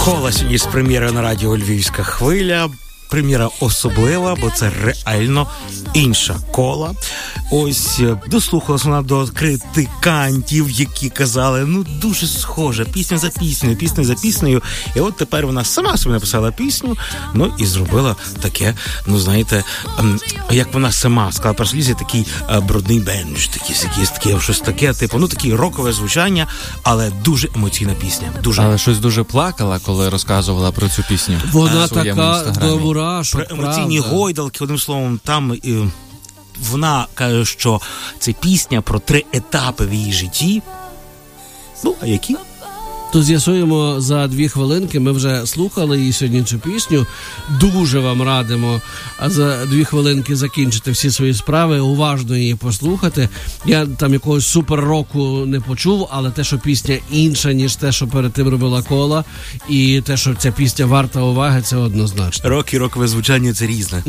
Кола сьогодні з прем'єри на радіо «Львівська хвиля». Прем'єра особлива, бо це реально інша Кола. Ось дослухалася вона до критикантів, які казали, ну дуже схоже, пісня за піснею, пісня за піснею. І от тепер вона сама собі написала пісню, ну і зробила таке, ну знаєте, як вона сама сказала, перш такий брудний бендж, таке, щось таке, типу, ну таке рокове звучання, але дуже емоційна пісня. Дуже. Але щось дуже плакала, коли розказувала про цю пісню. Вона така до про емоційні гойдалки, одним словом, там вона каже, що це пісня про 3 етапи в її житті. Ну, а які? То з'ясуємо за 2 хвилинки. Ми вже слухали її сьогодні цю пісню. Дуже вам радимо за 2 хвилинки закінчити всі свої справи, уважно її послухати. Я там якогось супер-року не почув, але те, що пісня інша, ніж те, що перед тим робила Кола, і те, що ця пісня варта уваги, це однозначно. Рок і рокове звучання – це різне.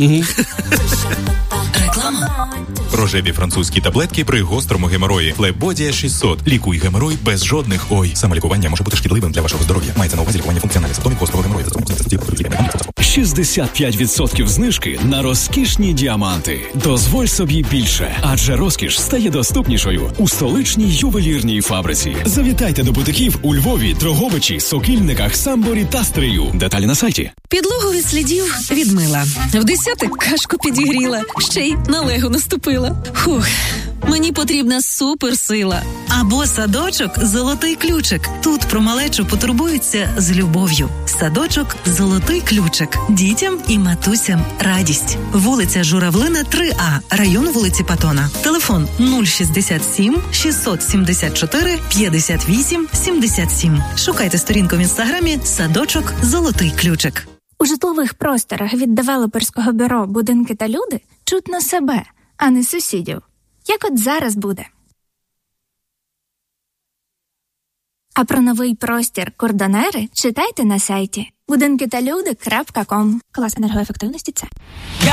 Реклама. Рожеві французькі таблетки при гострому геморої. Флебодія 600. Лікуй геморой без жодних ой. Самолікування може бути шкідливим для вашого здоров'я. Мається на увазі лікування функціональних симптомів гострого геморою. 65% знижки на розкішні діаманти. Дозволь собі більше, адже розкіш стає доступнішою у столичній ювелірній фабриці. Завітайте до бутиків у Львові, Дрогобичі, Сокільниках, Самборі та Стрию. Деталі на сайті. Підлогу від слідів відмила. В 10 кашку підігріла. Ще й на лего наступила. Фух, мені потрібна суперсила. Або садочок «Золотий ключик». Тут про малечу потурбуються з любов'ю. Садочок «Золотий ключик». Дітям і матусям радість. Вулиця Журавлина, 3А. Район вулиці Патона. Телефон 067 674 58 77. Шукайте сторінку в інстаграмі «Садочок «Золотий ключик». У житлових просторах від девелоперського бюро «Будинки та люди» чутно себе, а не сусідів. Як от зараз буде. А про новий простір «Кордонери» читайте на сайті budinkitalude.com. Клас енергоефективності – це.